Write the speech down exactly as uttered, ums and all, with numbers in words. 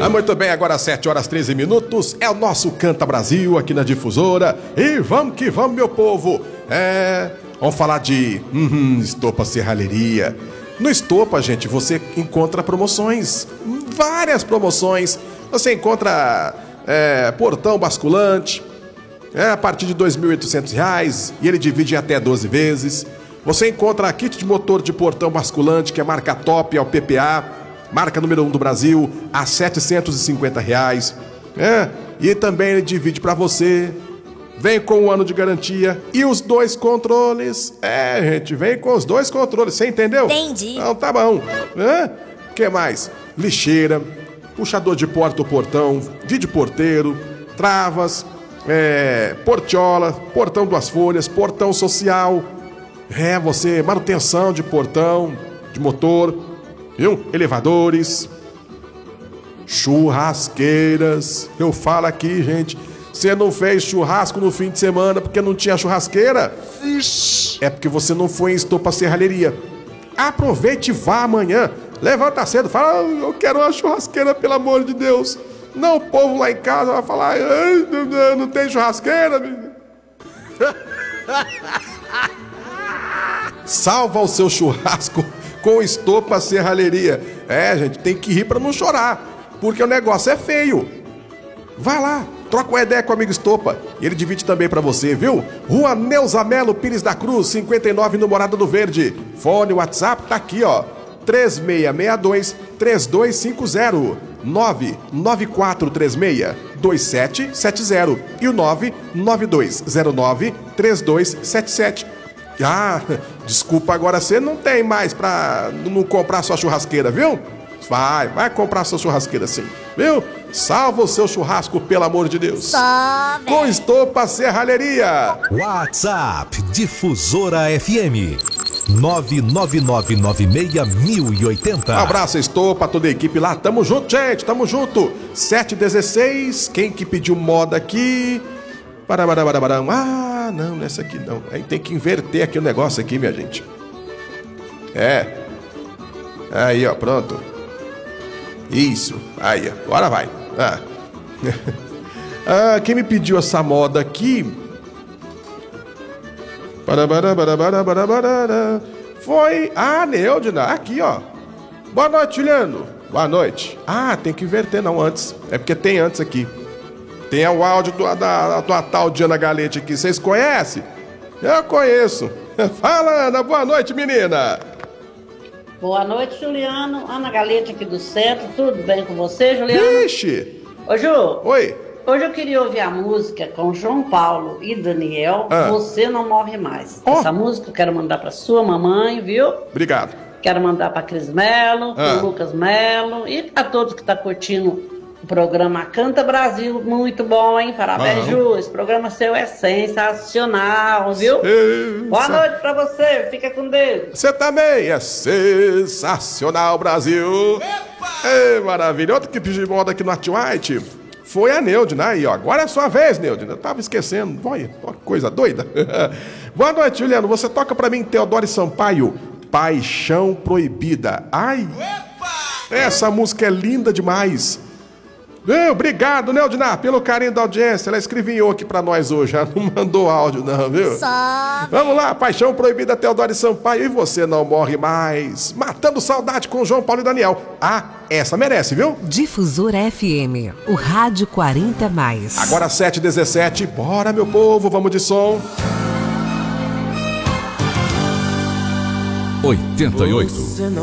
Ah, muito bem, agora sete horas treze minutos, é o nosso Canta Brasil aqui na Difusora. E vamos que vamos, meu povo. É, vamos falar de hum, Estopa Serralheria. No Estopa, gente, você encontra promoções, várias promoções. Você encontra é, portão basculante, é, a partir de dois mil e oitocentos reais, e ele divide em até doze vezes. Você encontra kit de motor de portão basculante, que é marca top, é o P P A, marca número um do Brasil, a setecentos e cinquenta reais. É, e também ele divide para você. Vem com um ano de garantia e os dois controles. É, gente, vem com os dois controles, você entendeu? Entendi. Então tá bom. O que mais? Lixeira, puxador de porta ou portão, vídeo porteiro, travas, é, portiola, portão duas folhas, portão social. É, você, manutenção de portão, de motor, viu? Elevadores, churrasqueiras. Eu falo aqui, gente, você não fez churrasco no fim de semana porque não tinha churrasqueira? Ixi. É porque você não foi em Estopa Serralheria. Aproveite e vá amanhã. Levanta cedo, fala, eu quero uma churrasqueira, pelo amor de Deus. Não, o povo lá em casa vai falar, não, não, não tem churrasqueira. Salva o seu churrasco com Estopa Serralheria. É, gente, tem que rir pra não chorar, porque o negócio é feio. Vai lá, troca uma ideia com o amigo Estopa e ele divide também pra você, viu? Rua Neuza Melo Pires da Cruz, cinquenta e nove, no Morada do Verde. Fone, WhatsApp, tá aqui, ó. três seis seis dois, três dois cinco zero, nove nove quatro três seis, dois sete sete zero e o nove nove dois zero nove, três dois sete sete. Ah, desculpa, agora você não tem mais pra não comprar sua churrasqueira, viu? Vai, vai comprar sua churrasqueira sim, viu? Salva o seu churrasco, pelo amor de Deus. Só, véio. Com Estopa Serralheria. WhatsApp Difusora F M nove nove nove nove seis mil e oitenta. Um abraço, Estopa, toda a equipe lá. Tamo junto, gente, tamo junto. sete e dezesseis, quem que pediu moda aqui? Parabarabarabam. Ah, não, nessa aqui não. Aí tem que inverter aqui o negócio aqui, minha gente. É. Aí, ó, pronto. Isso. Aí, ó. Agora vai. Ah. Ah, quem me pediu essa moda aqui? Foi a Neudina. Aqui, ó. Boa noite, Juliano. Boa noite. Ah, tem que inverter não antes. É porque tem antes aqui. Tem o áudio do, da, da tal Diana Galete aqui. Vocês conhecem? Eu conheço. Fala, Ana. Boa noite, menina. Boa noite, Juliano. Ana Galete aqui do centro. Tudo bem com você, Juliano? Ixi. Ô, Ju. Oi. Hoje eu queria ouvir a música com João Paulo e Daniel, ah. Você Não Morre Mais. Oh. Essa música eu quero mandar pra sua mamãe, viu? Obrigado. Quero mandar pra Cris Melo, ah. pro Lucas Melo e pra todos que estão tá curtindo o programa Canta Brasil. Muito bom, hein? Parabéns, ah. Ju. Esse programa seu é sensacional, viu? Sensa... Boa noite pra você. Fica com Deus. Você também é sensacional, Brasil. Ei, maravilha. Outro que pediu moda aqui no Art White foi a Neudina. Aí, ó. Agora é a sua vez, Neudina. Eu tava esquecendo. Olha, que coisa doida. Boa noite, Juliano. Você toca pra mim, Teodoro Sampaio, Paixão Proibida. Ai, essa música é linda demais. Obrigado, Neudina, pelo carinho da audiência. Ela escrevinhou aqui pra nós hoje. Ela não mandou áudio, não, viu? Só. Vamos lá, Paixão Proibida, Teodoro Sampaio. E Você Não Morre Mais. Matando Saudade com João Paulo e Daniel. Ah, essa merece, viu? Difusora F M, o rádio quarenta mais. Agora sete e dezessete. Bora, meu povo, vamos de som. oitenta e oito. Você não